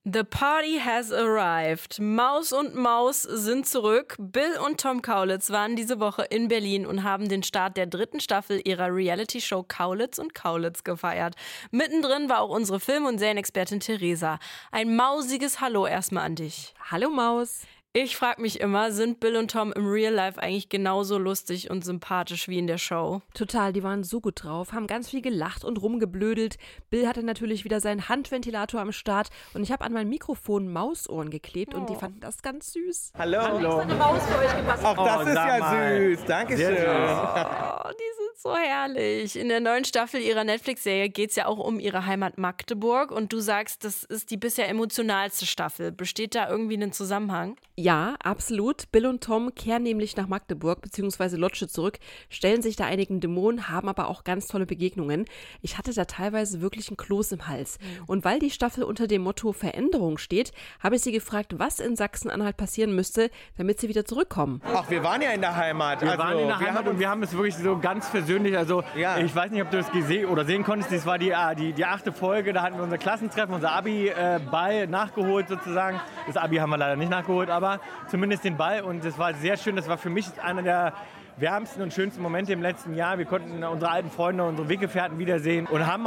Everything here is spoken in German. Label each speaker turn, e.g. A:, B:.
A: The party has arrived. Maus und Maus sind zurück. Bill und Tom Kaulitz waren diese Woche in Berlin und haben den Start der 3. Staffel ihrer Reality-Show Kaulitz und Kaulitz gefeiert. Mittendrin war auch unsere Film- und Serienexpertin Theresa. Ein mausiges Hallo erstmal an dich.
B: Hallo Maus.
A: Ich frage mich immer, sind Bill und Tom im Real Life eigentlich genauso lustig und sympathisch wie in der Show?
B: Total, die waren so gut drauf, haben ganz viel gelacht und rumgeblödelt. Bill hatte natürlich wieder seinen Handventilator am Start und ich habe an mein Mikrofon Mausohren geklebt und die fanden das ganz süß.
C: Hallo.
B: Hallo. Eine Maus für euch gebastelt.
C: Auch das ist ja süß. Dankeschön.
A: Oh, die sind so herrlich. In der neuen Staffel ihrer Netflix-Serie geht es ja auch um ihre Heimat Magdeburg und du sagst, das ist die bisher emotionalste Staffel. Besteht da irgendwie ein Zusammenhang?
B: Ja, absolut. Bill und Tom kehren nämlich nach Magdeburg bzw. Lotsche zurück, stellen sich da einigen Dämonen, haben aber auch ganz tolle Begegnungen. Ich hatte da teilweise wirklich ein Kloß im Hals. Und weil die Staffel unter dem Motto Veränderung steht, habe ich sie gefragt, was in Sachsen-Anhalt passieren müsste, damit sie wieder zurückkommen.
C: Ach, wir waren ja in der Heimat.
D: Wir waren in der Heimat und wir haben es wirklich so ganz persönlich, also ich weiß nicht, ob du das sehen konntest, das war die 8. Folge, da hatten wir unser Klassentreffen, unser Abi-Ball nachgeholt sozusagen. Das Abi haben wir leider nicht nachgeholt, aber zumindest den Ball und das war sehr schön, das war für mich einer der wärmsten und schönsten Momente im letzten Jahr. Wir konnten unsere alten Freunde, unsere Weggefährten wiedersehen und haben